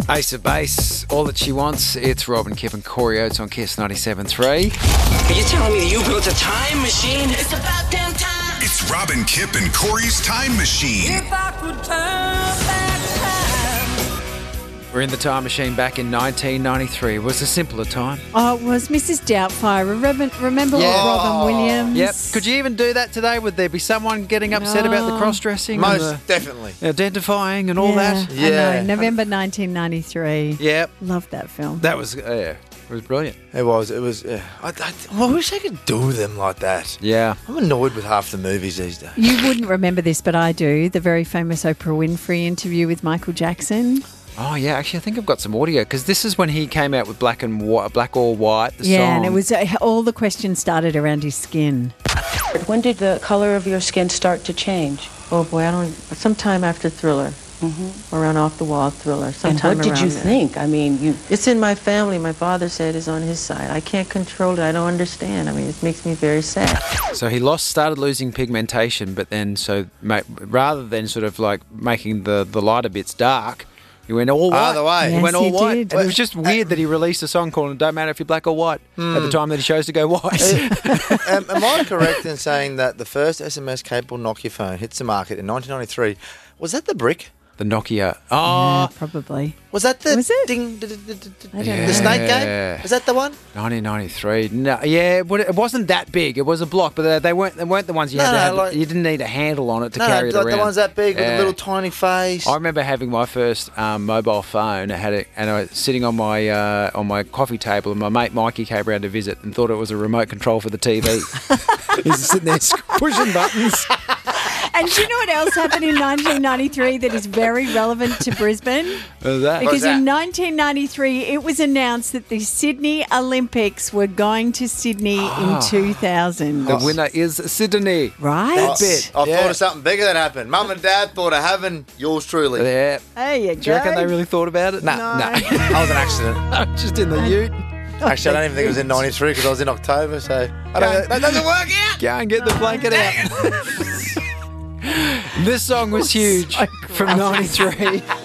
Ace of Base, All That She Wants. It's Robin, Kip and Corey Oates on Kiss 97.3. Are you telling me that you built a time machine? It's about damn time. It's Robin, Kip and Corey's Time Machine. If I could turn back time. We're in the time machine back in 1993. It was a simpler time. Oh, it was Mrs. Doubtfire. Remember Robin Williams? Yep. Could you even do that today? Would there be someone getting upset about the cross-dressing? Most definitely. Identifying and all that? Yeah. I know. November 1993. Yep. Loved that film. That was, it was brilliant. It was. I wish I could do them like that. Yeah. I'm annoyed with half the movies these days. You wouldn't remember this, but I do. The very famous Oprah Winfrey interview with Michael Jackson. Oh, yeah. Actually, I think I've got some audio because this is when he came out with Black or White, the Yeah, song. and it was all the questions started around his skin. When did the color of your skin start to change? Oh boy, sometime after Thriller, around Off the Wall Thriller. And what did you think? I mean, It's in my family. My father said it's on his side. I can't control it. I don't understand. I mean, it makes me very sad. So he started losing pigmentation, but then rather than sort of like making the lighter bits dark, he went all white. Either way. He went Yes, all he white. did. And it was just weird that he released a song called Don't Matter If You're Black or White at the time that he chose to go white. Am I correct in saying that the first SMS-capable Nokia phone hits the market in 1993? Was that the brick? The Nokia. Yeah, Oh, probably. Was that the Was it? ding? I don't know. The snake Yeah. game? Was that the one? 1993. No, yeah, it wasn't that big. It was a block, but they weren't the ones you had to have. You didn't need a handle on it to carry it like around. the ones that big with Yeah. a little tiny face. I remember having my first mobile phone. And I was sitting on my coffee table, and my mate Mikey came around to visit and thought it was a remote control for the TV. He's sitting there pushing buttons. And do you know what else happened in 1993 that is very relevant to Brisbane? What was that? Because in 1993, it was announced that the Sydney Olympics were going to Sydney in 2000. The winner is Sydney. Right? That bit. I thought of something bigger that happened. Mum and Dad thought of having yours truly. Yeah. There you go. Do you reckon they really thought about it? No. That was an accident. Just in the ute. Actually, I don't even think it was in 93 because I was in October, so that doesn't work out. Go and get the blanket out. This song was huge from 93.